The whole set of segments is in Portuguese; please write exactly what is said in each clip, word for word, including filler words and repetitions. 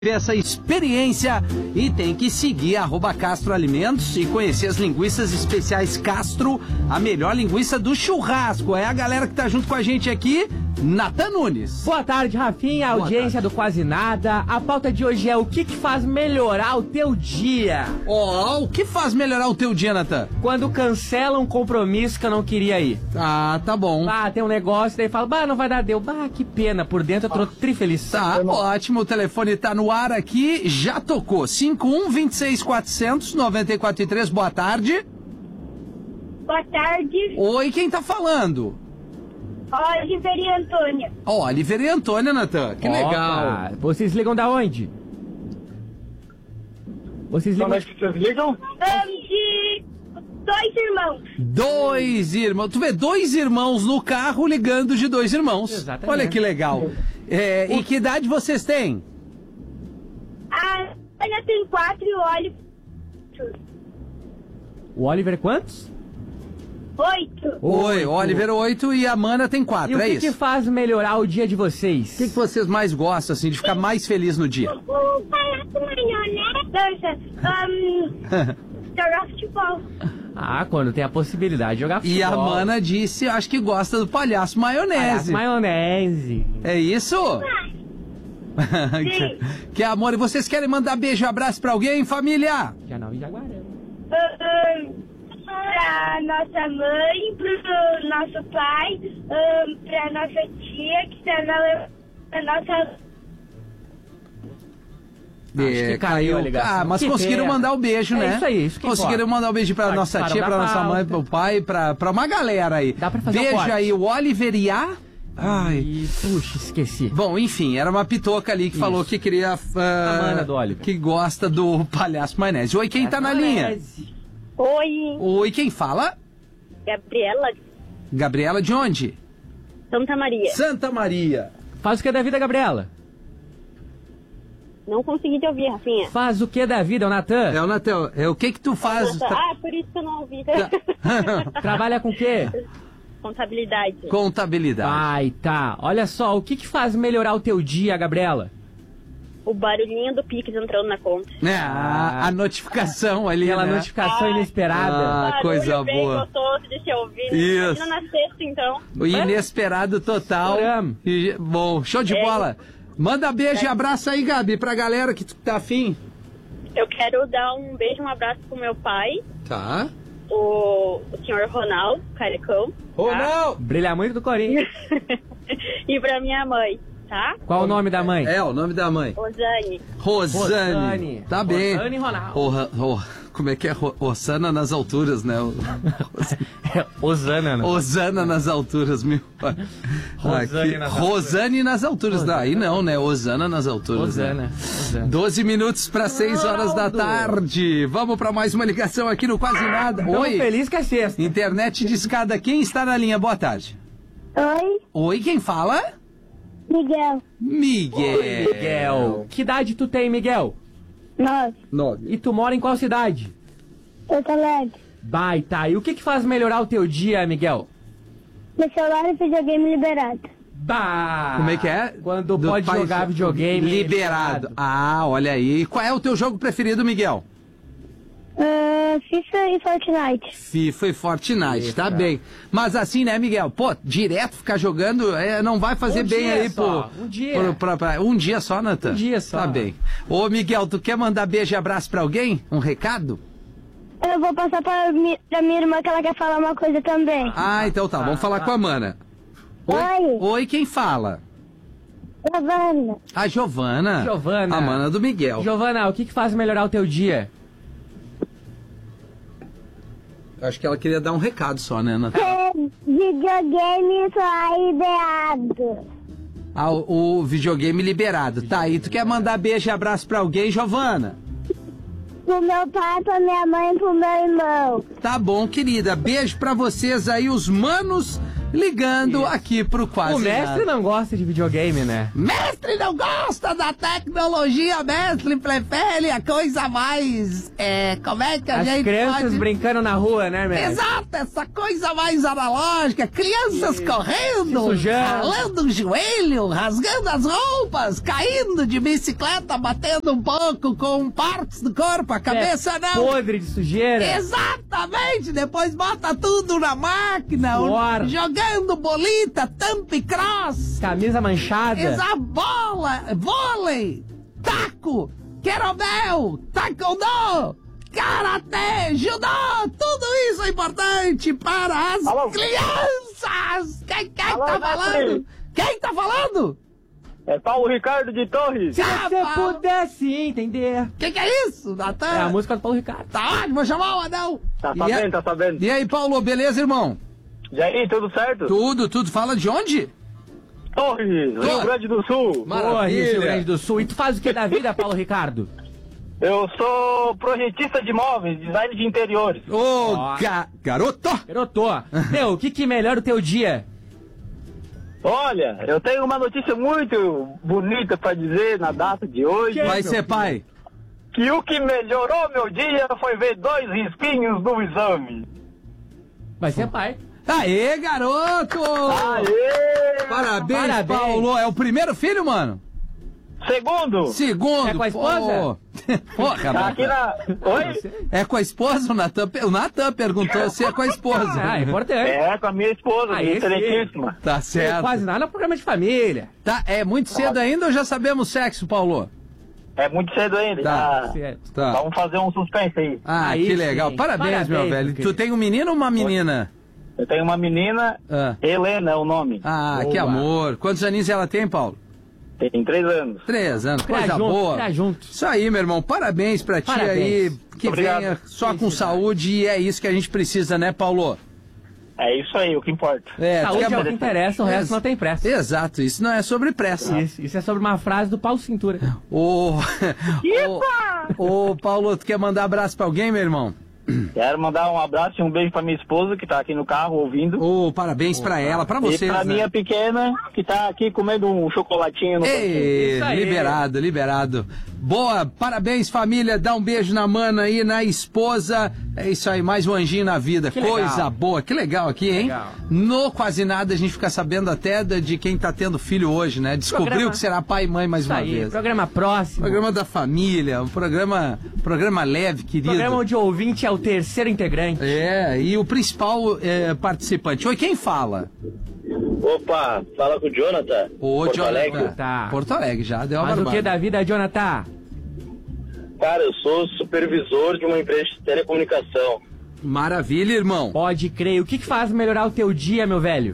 essa experiência e tem que seguir arroba Castro Alimentos e conhecer as linguiças especiais Castro, a melhor linguiça do churrasco. É a galera que tá junto com a gente aqui, Natan Nunes. Boa tarde, Rafinha, Boa audiência tarde. do Quase Nada. A pauta de hoje é o que, que faz melhorar o teu dia. Ó, oh, o que faz melhorar o teu dia, Natan? Quando cancela um compromisso que eu não queria ir. Ah, tá bom. Ah, tem um negócio, daí fala, bah, não vai dar, deu. Bah, que pena, por dentro eu tô trifeliz. Tá, ótimo, o telefone tá no ar aqui, já tocou. cinco um, vinte e seis, quatrocentos, noventa e quatro e três, boa tarde. Boa tarde, Oi, quem tá falando? Oliver e Antônia. Ó, Oliver e Antônia, Natan, que Opa, legal. Vocês ligam da onde? Vocês ligam... Como é que vocês ligam? Um, de dois irmãos. Dois irmãos, tu vê, dois irmãos no carro ligando de dois irmãos. Exatamente. Olha que legal. É, e que idade vocês têm? A Ana tem quatro e o Oliver O Oliver quantos? oito. Oi, Oliver oito e a Mana tem quatro, E o é que, isso? que faz melhorar o dia de vocês? O que, que vocês mais gostam, assim, de ficar mais feliz no dia? O palhaço maionese. Dança. Um, jogar futebol. Ah, quando tem a possibilidade de jogar futebol. E a Mana disse, acho que gosta do palhaço maionese. Palhaço maionese. É isso? que, que amor, e vocês querem mandar beijo e abraço pra alguém, família? Janal e Jaguarão. Um, pra nossa mãe, pro nosso pai, um, pra nossa tia que tá na pra nossa. Acho que caiu a ligação. Ah, mas Que conseguiram pena. mandar o beijo, É né? isso aí, isso que Conseguiram importa. mandar o beijo pra nossa Participaram tia, da pra nossa pauta. mãe, pro pai, pra, pra uma galera aí. Dá pra fazer um Beijo corte. aí, o Oliver e a... Ai... E, puxa, esqueci. Bom, enfim, era uma pitoca ali que Isso. falou que queria... ah, A Mana do Oliver. Que gosta do palhaço maionese. Oi, quem tá na linha? Maionese. Oi, Oi, quem fala? Gabriela, Gabriela de onde? Santa Maria. Santa Maria. Faz o que da vida, Gabriela? Não consegui te ouvir, Rafinha. Faz o que da vida, o Natan? É o Natel. É o que que tu faz? Tá- Ah, por isso que eu não ouvi. Trabalha com o quê? Contabilidade. Contabilidade. Ai, tá. Olha só, o que que faz melhorar o teu dia, Gabriela? O barulhinho do Pix entrando na conta. É, a, a notificação ali, Aquela né? notificação Ah. inesperada. Ah, Barulho coisa bem boa. gostoso de se ouvir. Isso. Imagina na sexta, então. O inesperado total. Estouramos. E, bom, show de É. bola. Manda beijo e abraço aí, Gabi, pra galera que tu tá afim. Eu quero dar um beijo, um abraço pro meu pai, Tá. o, o senhor Ronaldo, carecão. tá? Ronaldo! Brilha muito do Corinthians. E pra minha mãe, tá? Qual o nome da mãe? É, o nome da mãe. Rosane. Rosane. Rosane. Tá bem. Rosane e Ronaldo. Orra- or- como é que é? Ro- Osana nas alturas, né? O- É, Osana, né? Osana nas alturas, meu. Rosane Aqui. nas Rosane nas alturas. Não, aí não, né? Osana nas alturas. né? Osana. Osana. doze minutos para seis horas da tarde. Vamos para mais uma ligação aqui no Quase Nada. Tamo Oi. feliz que é sexta. Internet de escada. Quem está na linha? Boa tarde. Oi, Oi, quem fala? Miguel. Miguel. Miguel. Que idade tu tem, Miguel? Nove. Nove. E tu mora em qual cidade? Porto Alegre. Baita. E o que que faz melhorar o teu dia, Miguel? Meu celular e videogame liberado. Bah! Como é que é? Quando Do pode pai- jogar videogame. Liberado. Ah, olha aí. E qual é o teu jogo preferido, Miguel? Uh, FIFA e Fortnite. FIFA e Fortnite, Isso, tá cara. bem. Mas assim, né, Miguel? Pô, direto ficar jogando é, não vai fazer Um bem dia aí só, pro, um dia. pro- pra- pra- um dia só, Natan? Um dia só. Tá bem. Ô, Miguel, tu quer mandar beijo e abraço pra alguém? Um recado? Eu vou passar pra, mi, pra minha irmã que ela quer falar uma coisa também. Ah, então tá. Vamos falar tá. com a Mana. Oi. Oi, quem fala? Giovana. A Giovana. Giovana. A Mana do Miguel. Giovana, o que que faz melhorar o teu dia? Acho que ela queria dar um recado só, né, Natan? Videogame só liberado. Ah, o, o videogame liberado. Tá, e tu quer mandar beijo e abraço pra alguém, Giovana? Pro meu pai, pra minha mãe e pro meu irmão. Tá bom, querida. Beijo pra vocês aí, os manos ligando Isso. aqui pro Quase O mestre Nada. não gosta de videogame, né? Mestre não gosta da tecnologia, mestre prefere a coisa mais, é, como é que a As gente crianças pode... brincando na rua, né, mestre? Exato, essa coisa mais analógica, crianças correndo, se sujando. ralando o joelho, rasgando as roupas, caindo de bicicleta, batendo um pouco com partes do corpo, a cabeça É não. podre de sujeira. Exatamente, depois bota tudo na máquina, Suor. jogando bolita, thump cross, Camisa manchada. essa bola, vôlei, taco, querobel, taekwondo, karatê, judô, tudo isso é importante para as Alô? crianças. Quem, quem Alô, tá mestre? falando? Quem tá falando? É Paulo Ricardo de Torres. Se você pudesse entender. Que que é isso, Natan? É a música do Paulo Ricardo. Tá ótimo, vou chamar o anão. Tá E sabendo, aí- tá sabendo. E aí, Paulo, beleza, irmão? E aí, tudo certo? Tudo, tudo. Fala de onde? Torres, Rio Torres. Grande do Sul. Maravilha. Oi, Rio Grande do Sul. E tu faz o que da vida, Paulo Ricardo? Eu sou projetista de móveis, design de interiores. Ô, Ó. ga garoto! Garoto, meu, o que que melhora o teu dia? Olha, eu tenho uma notícia muito bonita pra dizer na data de hoje. Que? Vai meu ser pai? Que o que melhorou meu dia foi ver dois risquinhos no exame. Vai ser pai. Aê, garoto! Aê! Parabéns, Parabéns. Paulo. É o primeiro filho, mano? Segundo, Segundo. É com a esposa? Pô. Porra, tá mano. aqui na... Oi? É com a esposa? O Natan, o Natan perguntou se é com a esposa. Ah, é importante. É, com a minha esposa, Aí sim. excelentíssima. Tá É certo. quase nada, é um programa de família. Tá, é muito cedo ainda ou já sabemos o sexo, Paulo? É muito cedo ainda. Tá. já- Certo. Tá. Vamos fazer um suspense aí. Ah, Aí que sim. legal. Parabéns, Parabéns, meu meu velho. Tu querido. tem um menino ou uma menina? Eu tenho uma menina, Ah, Helena é o nome. ah Boa. que amor. Quantos aninhos ela tem, Paulo? Tem três anos. Três anos, Criar coisa junto, boa. criar junto. Isso aí, meu irmão. Parabéns pra ti Parabéns. aí. Que Obrigado. venha só com Felicidade. saúde e é isso que a gente precisa, né, Paulo? É isso aí, o que importa. É, tu Saúde quer- é o que interessa, o resto Ex- não tem pressa. Exato, isso não é sobre pressa. Isso, isso é sobre uma frase do Paulo Cintura. Ô, ô, ô, Paulo, tu quer mandar abraço pra alguém, meu irmão? Quero mandar um abraço e um beijo pra minha esposa, que tá aqui no carro ouvindo. Ô, parabéns pra ela, pra E vocês. pra né? minha pequena, que tá aqui comendo um chocolatinho no cantinho. Ei, Isso aí. liberado, liberado. Boa, parabéns família, dá um beijo na mana aí, na esposa. É isso aí, mais um anjinho na vida. Que Coisa legal. boa, que legal aqui, hein? Legal. No Quase Nada a gente fica sabendo até da- de quem tá tendo filho hoje, né? Descobriu Programa- que será pai e mãe mais Isso uma aí, vez. programa próximo. Programa da família, um programa, programa leve, querido. Programa onde o ouvinte é o terceiro integrante. É, e o principal é, participante. Oi, quem fala? Opa, fala com o Jonathan. Ô, Porto Jonathan. Alegre. Tá. Porto Alegre, já deu uma Mas o barbada. que da vida, Jonathan? Cara, eu sou supervisor de uma empresa de telecomunicação. Maravilha, irmão. Pode crer. O que, que faz melhorar o teu dia, meu velho?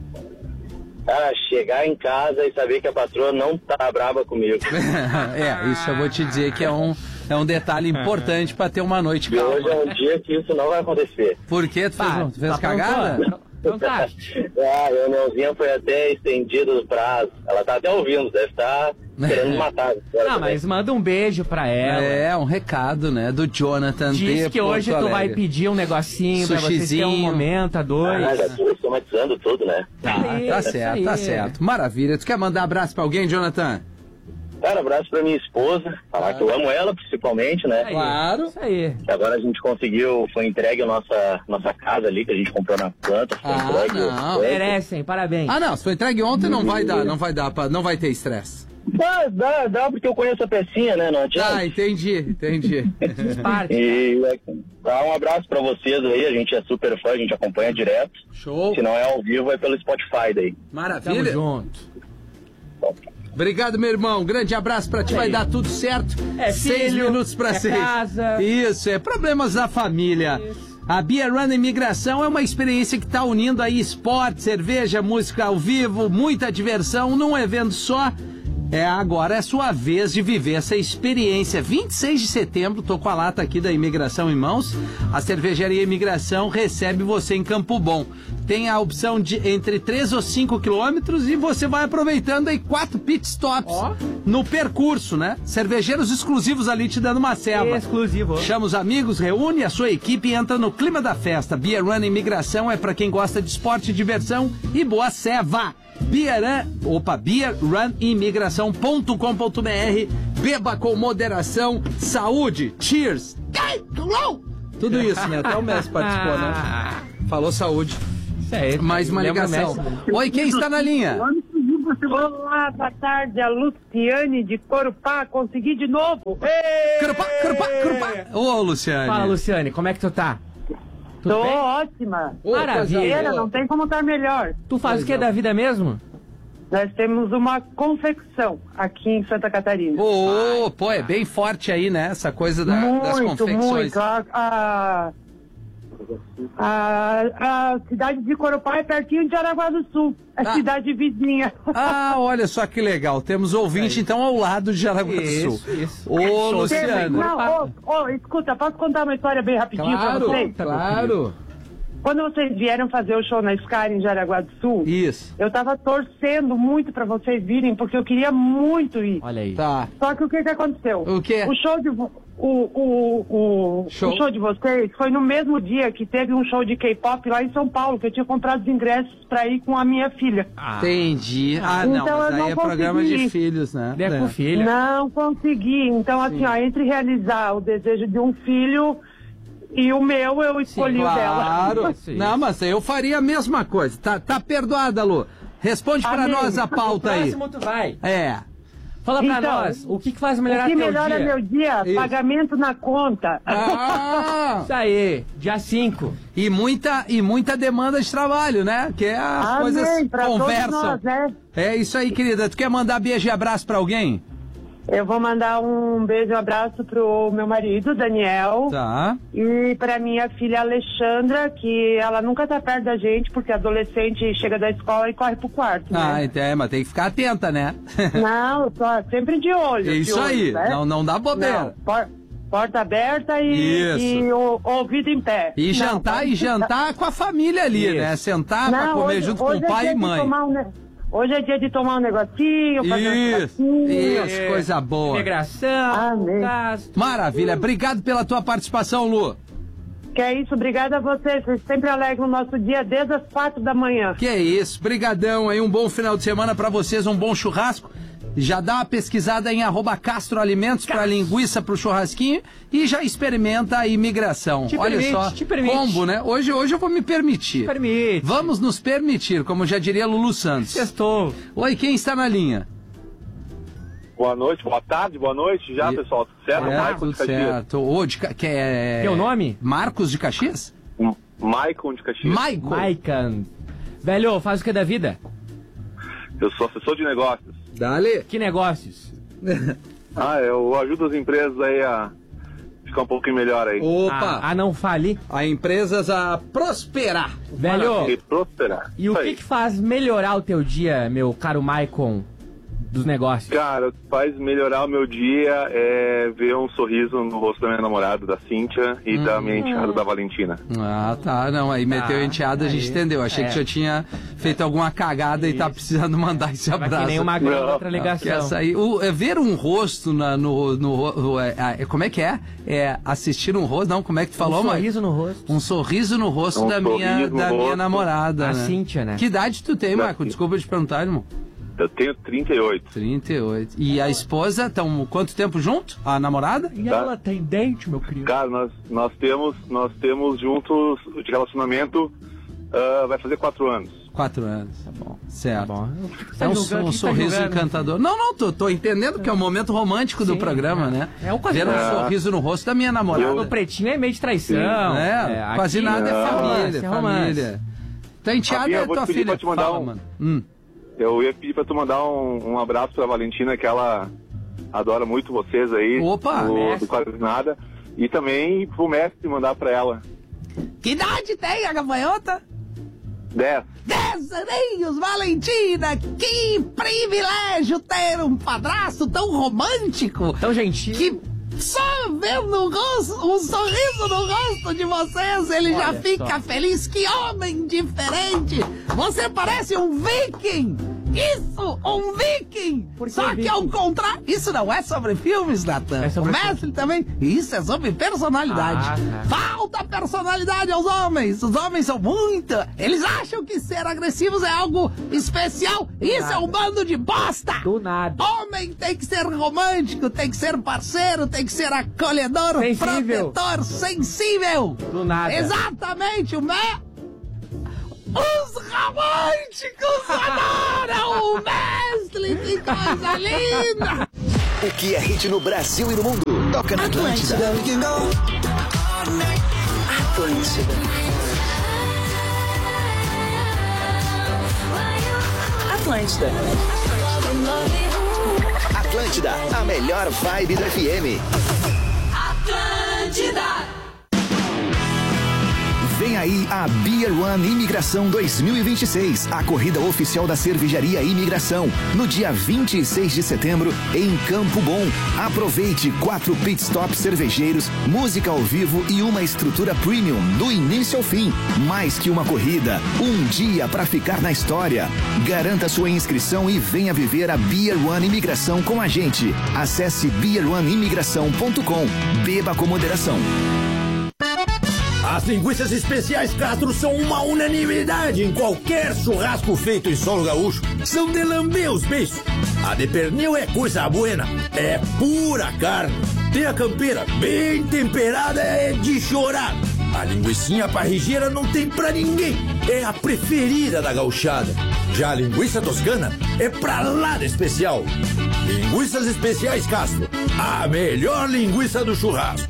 Cara, chegar em casa e saber que a patroa não tá brava comigo. É, isso eu vou te dizer que é um, é um detalhe importante pra ter uma noite E hoje é calma. um dia que isso não vai acontecer. Por quê? Tu fez, Pá, tu fez tá cagada? pronto? Então tá. Ah, a reuniãozinha foi até estendida do prazo. Ela tá até ouvindo, deve estar querendo me matar. agora Não, também. mas manda um beijo pra ela. É, um recado, né, do Jonathan de Diz que hoje Porto tu vai Alegre. pedir um negocinho pra vocês terem um Sushizinho. momento a dois. Ah, já tô automatizando tudo, né? Tá, Isso, tá isso certo, aí. tá certo. Maravilha. Tu quer mandar abraço pra alguém, Jonathan? Cara, abraço pra minha esposa. Falar que eu amo ela, principalmente, né? Aí, Claro. Isso aí. Que agora a gente conseguiu, foi entregue a nossa, nossa casa ali, que a gente comprou na planta. Foi Ah, entregue. não. Foi. Merecem, parabéns. Ah, não, se foi entregue ontem não vai dar, não vai dar, pra, não vai ter estresse. Dá, dá, dá, porque eu conheço a pecinha, né? Não adianta. Ah, entendi, entendi. Faz parte. E é, dá um abraço pra vocês aí, a gente é super fã, a gente acompanha direto. Show. Se não é ao vivo, é pelo Spotify daí. Tamo Maravilha. junto. Obrigado, meu irmão. Grande abraço pra ti, vai dar tudo certo. É Seis filho, minutos pra é seis. casa. Isso, é problemas da família. A Beer Run Imigração é uma experiência que está unindo aí esporte, cerveja, música ao vivo, muita diversão num evento só. É, agora é sua vez de viver essa experiência. vinte e seis de setembro, tô com a lata aqui da Imigração em mãos. A Cervejaria Imigração recebe você em Campo Bom. tem a opção de entre três ou cinco quilômetros e você vai aproveitando aí quatro pit stops Ó. no percurso, né? Cervejeiros exclusivos ali te dando uma ceva. Exclusivo. Chama os amigos, reúne a sua equipe e entra no clima da festa. Beer Run Imigração é pra quem gosta de esporte, diversão e boa ceva. Beer Run, opa, beer run imigração ponto com ponto b r. Beba com moderação, saúde, cheers. Tudo isso, né? Até o Messi participou, né? Falou saúde. Isso aí. Mais uma Lembra o ligação. Messi, né? Oi, quem está na linha? Olá, boa tarde, a Luciane de Corupá, consegui de novo. Curupá, curupá, curupá. Ô, Luciane. Fala, Luciane, como é que tu tá? Tudo Tô bem? ótima. Ô, Maravilha. coisa Era, boa. não tem como estar melhor. Tu faz o que da vida mesmo? Nós temos uma confecção aqui em Santa Catarina. Ô, pô, é bem forte aí, né? Essa coisa da- das muito, confecções. muito. A, a, a, a cidade de Corupá é pertinho de Jaraguá do Sul. É Ah. cidade vizinha. Ah, olha só que legal. Temos ouvinte, então, ao lado de Jaraguá do Sul. Isso, isso. Ô, Luciano. Não, ô, ô, escuta, posso contar uma história bem rapidinho pra Claro, vocês? claro. Quando vocês vieram fazer o show na Sky em Jaraguá do Sul, Isso. eu tava torcendo muito pra vocês virem, porque eu queria muito ir. Olha aí. Tá. Só que o que que aconteceu? O quê? O show de, vo- o, o, o, Show. o show de vocês foi no mesmo dia que teve um show de K-pop lá em São Paulo, que eu tinha comprado os ingressos pra ir com a minha filha. Ah, Entendi. Ah, Então não, mas eu aí não é programa de consegui. filhos, né? é com filha. Não consegui. Então, assim, ó, entre realizar o desejo de um filho e o meu, eu escolhi o dela. Claro. Isso, isso. Não, mas eu faria a mesma coisa. Tá, tá perdoada, Lu. Responde pra Amém. nós a pauta aí. Próximo tu vai. É. Fala pra Então, nós, o que, que faz O melhorar que teu melhora dia? meu dia? Isso. Pagamento na conta. Ah! Isso aí, dia cinco. E muita, e muita demanda de trabalho, né? Que é as Amém, coisas pra todos conversam. nós, né? É isso aí, querida. Tu quer mandar beijo e abraço pra alguém? Eu vou mandar um beijo e um abraço pro meu marido, Daniel. Tá. E pra minha filha Alexandra, que ela nunca tá perto da gente, porque adolescente chega da escola e corre pro quarto, Ah, né? então, é, mas tem que ficar atenta, né? Não, tô sempre de olho. É de isso olho, aí. né? Não, não dá Não, bobeira. por- porta aberta e, Isso. e o, ouvido em pé. E Não, jantar, pode e ficar- jantar com a família ali, Isso. né? Sentar pra Não, comer hoje- junto hoje com é pai dia e de mãe. tomar um ne- Hoje é dia de tomar um negocinho, fazer um Isso, negocinho. isso, coisa boa. Integração, Amém. gasto. Maravilha, obrigado pela tua participação, Lu. Que é isso, obrigada a vocês. Vocês sempre alegram o nosso dia desde as quatro da manhã. Que é isso, brigadão aí, um bom final de semana pra vocês, um bom churrasco. Já dá uma pesquisada em arroba Castro Alimentos pra linguiça pro churrasquinho e já experimenta a imigração. Te Olha permite, só, te permite. combo, né? Hoje, hoje eu vou me permitir. Permite. Vamos nos permitir, como já diria Lulu Santos. Sextou. Oi, quem está na linha? Boa noite, boa tarde, boa noite. Já, E- pessoal, tudo certo? É, Maicon tudo de Caxias. certo. Ô, de, Ca- que é... Teu nome? Marcos de Caxias? M- Maicon de Caxias. Michael. Maican. Velho, faz o que da vida? Eu sou assessor de negócios. Dale. Que negócios? Ah, eu ajudo as empresas aí a ficar um pouquinho melhor aí. Opa, A, a não fale. a empresas a prosperar. Velho, E prosperar. e o Isso que, aí. que faz melhorar o teu dia, meu caro Maicon, dos negócios? Cara, o que faz melhorar o meu dia é ver um sorriso no rosto da minha namorada, da Cíntia, e da minha enteada, da Valentina. Ah, tá, não, aí meteu enteada, a gente aí, entendeu. Achei é. que já tinha feito alguma cagada e tá precisando mandar esse Vai abraço. que nem uma grande Não. outra Que ligação. essa aí, o, é ver um rosto na, no, no, no- é, é, como é que é? É assistir um rosto, não, como é que tu falou, um mãe? sorriso no rosto. Um sorriso no rosto Um da minha, sorriso no da minha rosto. namorada, A né? Cíntia, né? Que idade tu tem, Da Marco? Cíntia. Desculpa te perguntar, irmão. Eu tenho trinta e oito. trinta e oito. E a esposa, estão quanto tempo junto? A namorada? E Tá. ela tem dente, meu querido. Cara, nós, nós temos nós temos juntos de relacionamento, ah, vai fazer quatro anos. Quatro anos. Tá bom. Certo. Tá bom. Tá É um, julgando, um quem tá sorriso julgando? encantador. Não, não, tô, tô entendendo que é o momento romântico do Sim, programa, é. né? É o quase Ver um nada. sorriso no rosto da minha namorada. O pretinho é meio de traição. É, quase aqui- nada é Não. família, É romance. família. Tua enteada Fabinho, é eu vou tua te pedir filha. pra te mandar Fala, um- mano. Hum. Eu ia pedir pra tu mandar um, um abraço pra Valentina, que ela adora muito vocês aí. Opa, do, mestre. do Quase Nada. E também pro mestre mandar pra ela. Que idade tem a gafanhota? dez. Dez aninhos, Valentina! Que privilégio ter um padrasto tão romântico! Tão gentil. Que Só vendo um, rosto, um sorriso no rosto de vocês, ele Olha já fica só. feliz. Que homem diferente! Você parece um viking! Isso, um viking! Só que viking? ao contrário, isso não é sobre filmes, Natan. É sobre o mestre também, isso é sobre personalidade. Ah, tá. Falta personalidade aos homens. Os homens são muito... Eles acham que ser agressivos é algo especial. Do isso nada. é um bando de bosta. Do nada. Homem tem que ser romântico, tem que ser parceiro, tem que ser acolhedor, sensível. protetor, sensível. Do nada. Exatamente, o me... Os românticos adoram o mestre, que coisa linda! O que é hit no Brasil e no mundo? Toca na Atlântida. Atlântida. Atlântida. Atlântida, a melhor vibe do F M. Atlântida. Vem aí a Beer One Imigração dois mil e vinte e seis, a corrida oficial da cervejaria Imigração, no dia vinte e seis de setembro, em Campo Bom. Aproveite quatro pit stops cervejeiros, música ao vivo e uma estrutura premium do início ao fim. Mais que uma corrida, um dia para ficar na história. Garanta sua inscrição e venha viver a Beer One Imigração com a gente. Acesse beer one imigração ponto com. Beba com moderação. As linguiças especiais Castro são uma unanimidade em qualquer churrasco feito em solo gaúcho. São de lamber os beiços. A de pernil é coisa buena, é pura carne. Tem a campeira bem temperada, é de chorar. A linguicinha parrigeira não tem pra ninguém, é a preferida da gauchada. Já a linguiça toscana é pra lá de especial. Linguiças especiais Castro, a melhor linguiça do churrasco.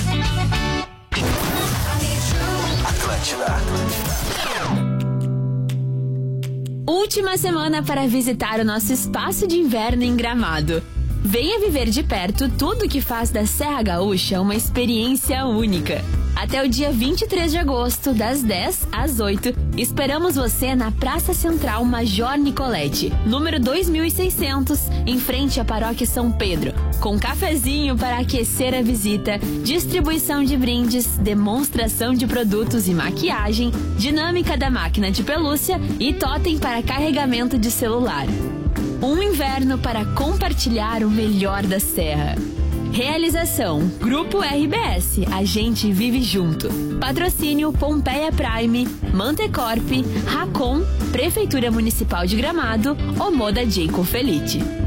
Última semana para visitar o nosso espaço de inverno em Gramado. Venha viver de perto tudo que faz da Serra Gaúcha uma experiência única. Até o dia vinte e três de agosto, das dez às oito, esperamos você na Praça Central Major Nicolete, número dois mil e seiscentos, em frente à Paróquia São Pedro, com cafezinho para aquecer a visita, distribuição de brindes, demonstração de produtos e maquiagem, dinâmica da máquina de pelúcia e totem para carregamento de celular. Um inverno para compartilhar o melhor da Serra. Realização: Grupo R B S, a gente vive junto. Patrocínio: Pompeia Prime, Mantecorp, Racon, Prefeitura Municipal de Gramado, Omoda Jacob Felite.